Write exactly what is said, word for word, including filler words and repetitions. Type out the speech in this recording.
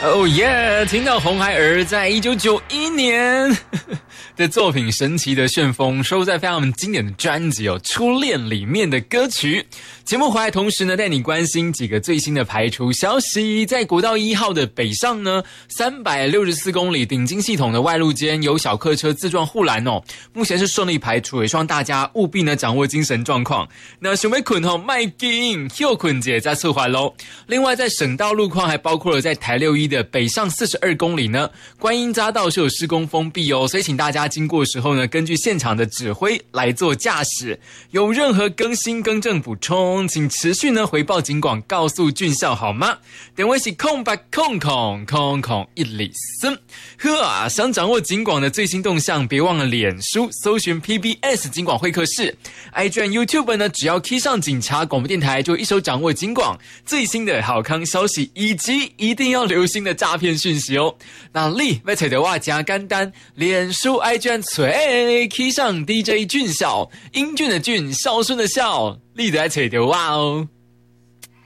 哦耶！听到红孩儿在一九九一年的作品《神奇的旋风》收录在非常经典的专辑哦《初恋》里面的歌曲。节目回来同时呢，带你关心几个最新的排除消息。在国道一号的北上呢，三百六十四公里顶金系统的外路间有小客车自撞护栏哦，目前是顺利排除，也希望大家务必呢掌握精神状况。那想要困吼卖紧，休困者再出发喽。另外，在省道路况还包括了在台六一的北上四十二公里呢，观音匝道是有施工封闭哦，所以请大家经过的时候呢，根据现场的指挥来做驾驶。有任何更新更正补充，请持续呢回报警广，告诉俊孝好吗？电话是空八空空空空一里森。呵啊，想掌握警广的最新动向，别忘了脸书搜寻 P B S 警广会客室。I G N YouTube 呢，只要 key 上警察广播电台，就一手掌握警广最新的好康消息，以及一定要留心的诈骗讯息哦。那你要找到我加简单，脸书 I G N 随 key 上 D J 俊孝，英俊的俊，孝顺的孝，你就要找到我哦。